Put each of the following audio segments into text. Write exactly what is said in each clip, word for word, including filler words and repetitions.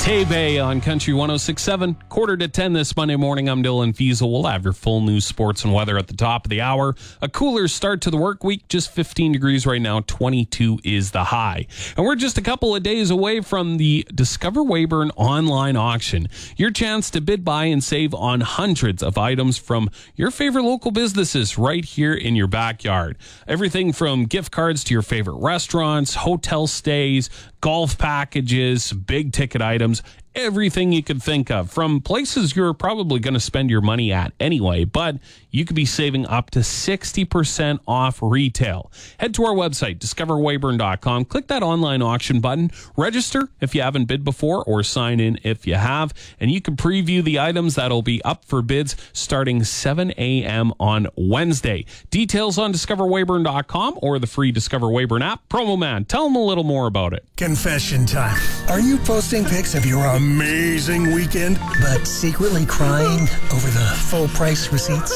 Tay-Bay on Country one oh six point seven. Quarter to ten this Monday morning. I'm Dylan Fiesel. We'll have your full news, sports, and weather at the top of the hour. A cooler start to the work week. Just fifteen degrees right now. twenty-two is the high. And we're just a couple of days away from the Discover Weyburn online auction. Your chance to bid, buy, and save on hundreds of items from your favorite local businesses right here in your backyard. Everything from gift cards to your favorite restaurants, hotel stays, golf packages, big ticket items, everything you could think of, from places you're probably going to spend your money at anyway, but you could be saving up to sixty percent off retail. Head to our website, discover weyburn dot com. Click that online auction button. Register if you haven't bid before, or sign in if you have, and you can preview the items that'll be up for bids starting seven a.m. on Wednesday. Details on discover weyburn dot com or the free Discover Weyburn app. Promo Man, tell them a little more about it. Confession time. Are you posting pics of your amazing weekend, but secretly crying over the full price receipts?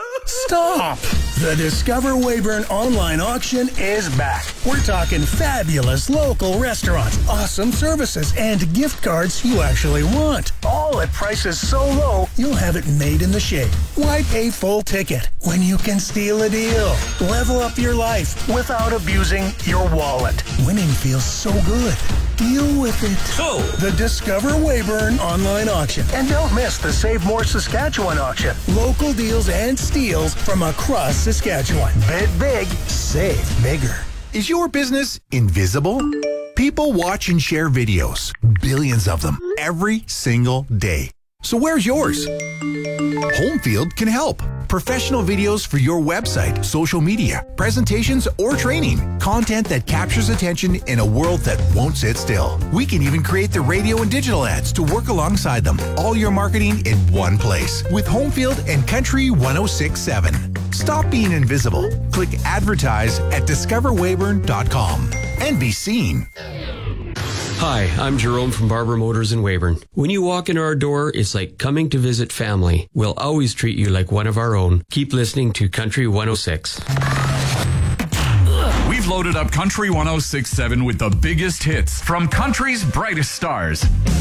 Stop! The Discover Weyburn online auction is back. We're talking fabulous local restaurants, awesome services, and gift cards you actually want. All at prices so low, you'll have it made in the shade. Why pay full ticket when you can steal a deal? Level up your life without abusing your wallet. Winning feels so good. Deal with it. So, the Discover Weyburn online auction. And don't miss the Save More Saskatchewan auction. Local deals and steals from across Saskatchewan. Bid big, save bigger. Is your business invisible? People watch and share videos, billions of them, every single day. So where's yours? Homefield can help. Professional videos for your website, social media, presentations, or training. Content that captures attention in a world that won't sit still. We can even create the radio and digital ads to work alongside them. All your marketing in one place with Homefield and Country one oh six point seven. Stop being invisible. Click advertise at discover weyburn dot com and be seen. Hi, I'm Jerome from Barber Motors in Weyburn. When you walk in our door, it's like coming to visit family. We'll always treat you like one of our own. Keep listening to Country one oh six. We've loaded up Country one oh six point seven with the biggest hits from country's brightest stars.